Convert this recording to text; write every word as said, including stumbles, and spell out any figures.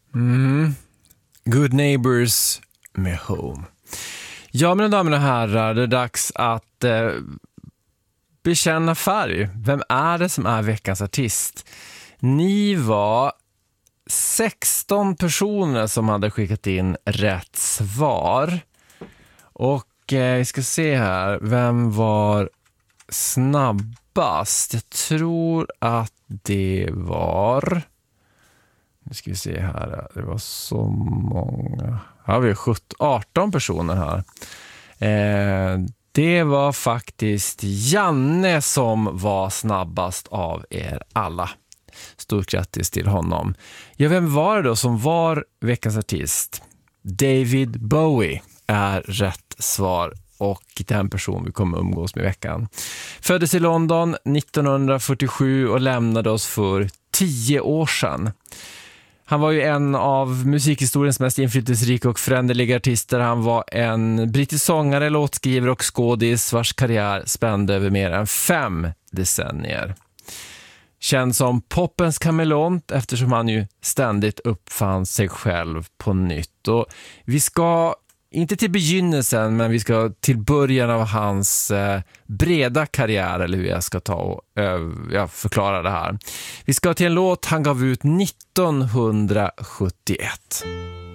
Mm. Good Neighbors med Home. Ja, mina damer och herrar, det är dags att eh, bekänna färg. Vem är det som är veckans artist? Ni var sexton personer som hade skickat in rätt svar. Och eh, vi ska se här, vem var snabbast? Jag tror att det var... Nu ska vi se här, det var så många. Ja, vi har sjutton, arton personer här. Eh, det var faktiskt Janne som var snabbast av er alla. Stort grattis till honom. Ja, vem var det då som var veckans artist? David Bowie är rätt svar och den person vi kommer umgås med i veckan. Föddes i London nittonhundrafyrtiosju och lämnade oss för tio år sedan. Han var ju en av musikhistoriens mest inflytelserika och föränderliga artister. Han var en brittisk sångare, låtskrivare och skådis vars karriär spände över mer än fem decennier. Känd som popens kameleont eftersom han ju ständigt uppfann sig själv på nytt. Och vi ska, inte till begynnelsen, men vi ska till början av hans eh, breda karriär, eller hur jag ska ta och eh, ja, förklara det här. Vi ska till en låt han gav ut nittonhundrasjuttioett.